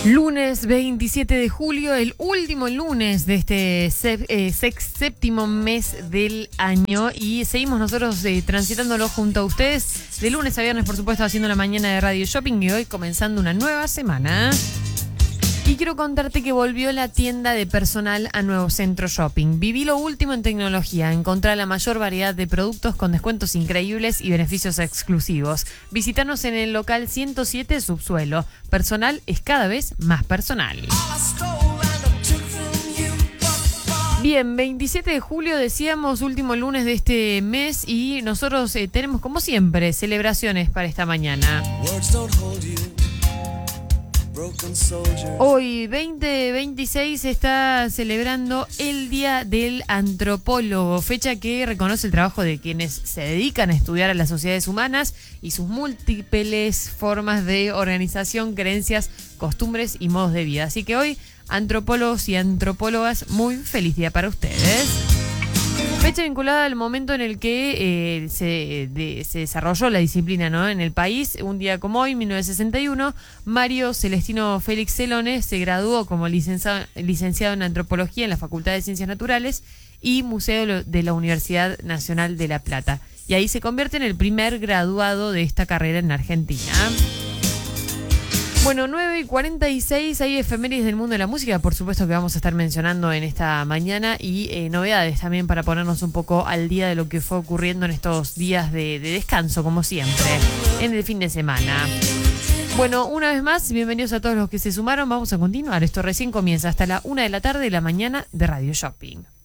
Lunes 27 de julio, el último lunes de este séptimo mes del año, y seguimos nosotros transitándolo junto a ustedes de lunes a viernes, por supuesto, haciendo la mañana de Radio Shopping, y hoy comenzando una nueva semana. Y quiero contarte que volvió la tienda de personal a Nuevo Centro Shopping. Viví lo último en tecnología. Encontrá la mayor variedad de productos con descuentos increíbles y beneficios exclusivos. Visítanos en el local 107 Subsuelo. Personal es cada vez más personal. Bien, 27 de julio, decíamos, último lunes de este mes, y nosotros tenemos, como siempre, celebraciones para esta mañana. Hoy, 2026, se está celebrando el Día del Antropólogo, fecha que reconoce el trabajo de quienes se dedican a estudiar a las sociedades humanas y sus múltiples formas de organización, creencias, costumbres y modos de vida. Así que hoy, antropólogos y antropólogas, muy feliz día para ustedes. Fecha vinculada al momento en el que se desarrolló la disciplina, ¿no?, en el país. Un día como hoy, 1961, Mario Celestino Félix Celone se graduó como licenciado en Antropología en la Facultad de Ciencias Naturales y Museo de la Universidad Nacional de La Plata. Y ahí se convierte en el primer graduado de esta carrera en Argentina. Bueno, 9:46, hay efemérides del mundo de la música, por supuesto, que vamos a estar mencionando en esta mañana, y novedades también para ponernos un poco al día de lo que fue ocurriendo en estos días de descanso, como siempre, en el fin de semana. Bueno, una vez más, bienvenidos a todos los que se sumaron. Vamos a continuar. Esto recién comienza hasta la 1 de la tarde de la mañana de Radio Shopping.